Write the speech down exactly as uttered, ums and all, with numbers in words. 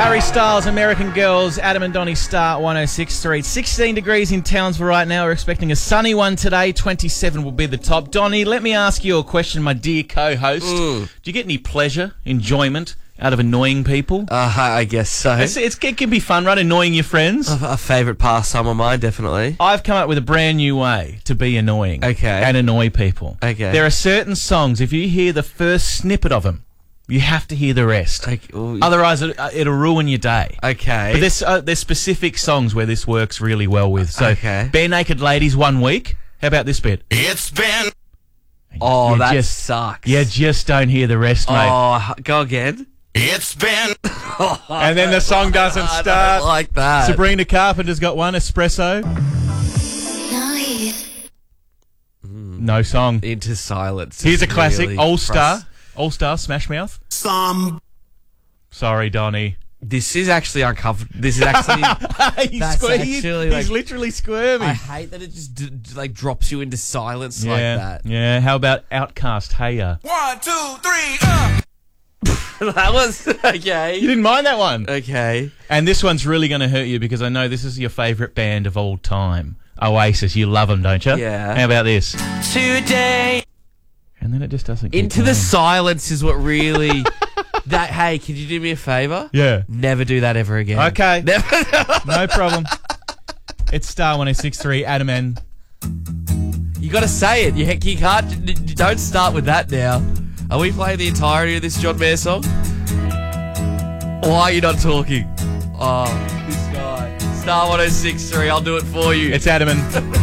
Harry Styles, American Girls, Adam and Donny Star one oh six point three. sixteen degrees in Townsville right now. We're expecting a sunny one today. twenty-seven will be the top. Donny, let me ask you a question, my dear co-host. Mm. Do you get any pleasure, enjoyment out of annoying people? Uh, I guess so. It's, it's, it can be fun, right? Annoying your friends. A, a favourite pastime of mine, definitely. I've come up with a brand new way to be annoying. Okay. And annoy people. Okay. There are certain songs, if you hear the first snippet of them, you have to hear the rest. Okay, well, Otherwise, it, uh, it'll ruin your day. Okay. But there's, uh, there's specific songs where this works really well with. So, Okay. Bare Naked Ladies, One Week. How about this bit? It's been... Oh, You that just- sucks. You just don't hear the rest, mate. Oh, go again. It's been... And then the song doesn't I start. don't like that. Sabrina Carpenter's got one, Espresso. No song. Into silence. Here's a is classic, really All Star. frust- All Star, Smash Mouth. Some... Sorry, Donny. This is actually uncomfortable. This is actually... he's That's squir- he- actually, he's like- literally squirming. I hate that it just d- d- like drops you into silence yeah, like that. yeah. How about Outcast, Hey Ya? One, two, three, uh! That was... Okay. You didn't mind that one? Okay. And this one's really going to hurt you because I know this is your favourite band of all time. Oasis. You love them, don't you? Yeah. How about this? Today... And then it just doesn't keep Into the going. silence is what really... that. Hey, can you do me a favour? Yeah. Never do that ever again. Okay. Never... No problem. It's Star one oh six point three, Adam and... You got to say it. You, you can't... d- d- Don't start with that now. Are we playing the entirety of this John Mayer song? Why are you not talking? Oh, this guy. Star one oh six point three. I'll do it for you. It's Adam and...